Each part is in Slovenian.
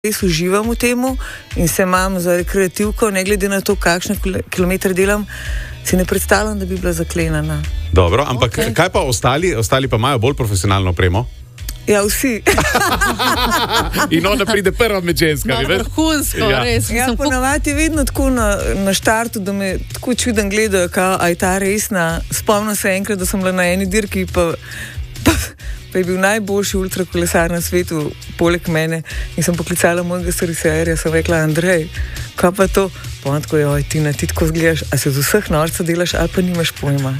res uživam v temu in se imam za rekreativko, ne glede na to, kakšne kilometre delam, si ne predstavljam, da bi bila zaklenjena. Dobro, ampak kaj pa ostali? Ostali pa imajo bolj profesionalno opremo? Ja, vsi. In onda pride prva med ženskami. Vrhunsko, res. Ja, ponavadi je vedno tako na štartu, da me tako čuden gledajo, a je ta resna. Spomnim se enkrat, da sem bila na eni dirki, pa je bil najboljši ultrakolesar na svetu, poleg mene. In sem poklicala mojega serviserja, sem rekla, Andrej, kaj pa to? Pa on tako je, oj, Tina, ti tako zgledaš, a se z vseh norca delaš, ali pa nimaš pojma.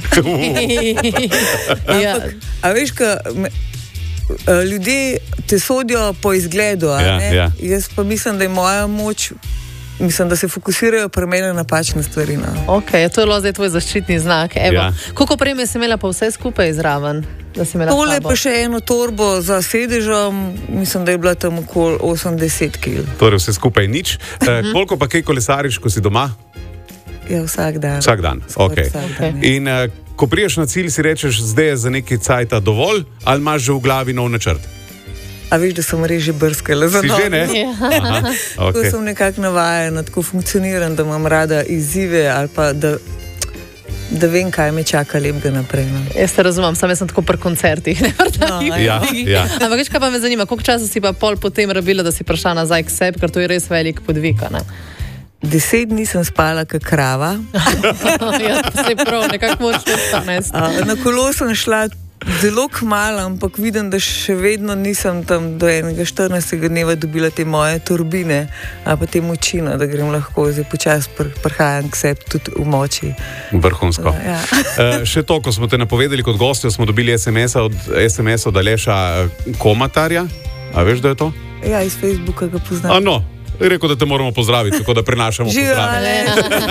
Ampak, a veš, ljudje te sodijo po izgledu, ja. Jaz pa mislim, da je moja moč, mislim, da se fokusirajo pri meni na napačne stvari. Ok, to je bilo zdaj tvoj zaščitni znak. Evo, koliko opreme si imela pa vse skupaj zraven? Tole pa še eno torbo za sedežem, mislim, da je bila tam okoli 80 kg. Torej vse skupaj nič. Koliko pa kaj kolesariš, ko si doma? Ja, vsak dan. Vsak dan, ok. In ko priješ na cilj, si rečeš, zdaj je za nekaj cajta dovolj, ali imaš že v glavi nov načrt? A veš, da sem res že brskala za novo. Si že, ne? Aha, okay. Tako sem nekako navajena, tako funkcioniram, da imam rada izzive ali pa da vem, kaj me čaka lepega naprej. Jaz te razumem, sam sem tako pri koncertih. Ja. Ampak veš, kaj pa me zanima, koliko časa si pa pol potem rabila, da si prišla nazaj k sebi, ker to je res velik podvig, ne? 10 dni sem spala kot krava. Ja, se prav, nekako moraš to. Na kolo sem šla zelo kmalu, ampak vidim, da še vedno nisem tam do enega 14. dneva dobila te moje turbine, ali pa te močine, da grem lahko zdaj počasi prihajam k sebi tudi v moči. Vrhunsko. Ja. Še to, ko smo te napovedali kot gostjo, smo dobili SMS od Aleša Komatarja. A veš, da je to? Ja, iz Facebooka ga poznam. No. Rekel, da te moramo pozdraviti, tako da prenašamo pozdrav.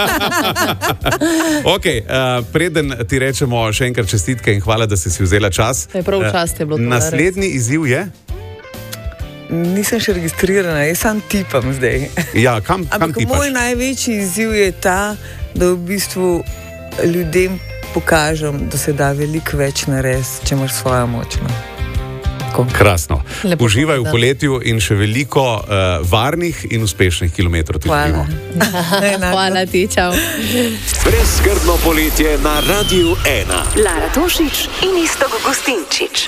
Ok, preden ti rečemo še enkrat čestitke in hvala, da si vzela čas. Prav čast je bilo to. Naslednji izziv je? Nisem še registrirana, jaz sam tipam zdaj. Ja, kam tipaš? Ampak moj največji izziv je ta, da v bistvu ljudem pokažem, da se da veliko več narediti, če imaš svojo moč. Krasno. Lepo uživaj v poletju in še veliko varnih in uspešnih kilometrov. Hvala. Hvala ti, čau. Brezskrbno poletje na Radiu 1. Lara Tošić in Iztok Gostinčič.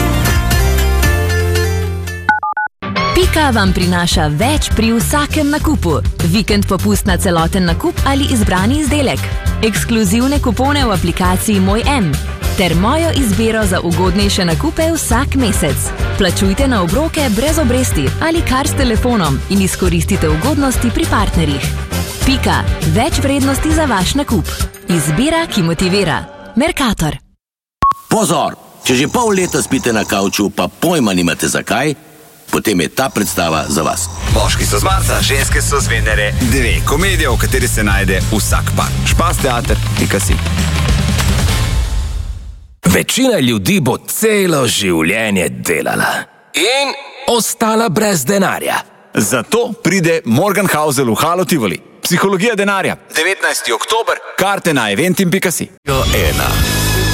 Pika vam prinaša več pri vsakem nakupu. Vikend popust na celoten nakup ali izbrani izdelek. Ekskluzivne kupone v aplikaciji Moj M. Ter mojo izbiro za ugodnejše nakupe vsak mesec. Plačujte na obroke brez obresti ali kar s telefonom in izkoristite ugodnosti pri partnerjih. Pika. Več vrednosti za vaš nakup. Izbira, ki motivira. Mercator. Pozor! Če že pol leta spite na kavču, pa pojma nimate zakaj, potem je ta predstava za vas. Moški so z Marsa, ženske so z Venere. 2 komedije, v kateri se najde vsak par. Špas teater, si. Večina ljudi bo celo življenje delala in ostala brez denarja. Zato pride Morgan Housel v Halo Tivoli. Psihologija denarja. 19. oktober. Karte na eventim.si. 1.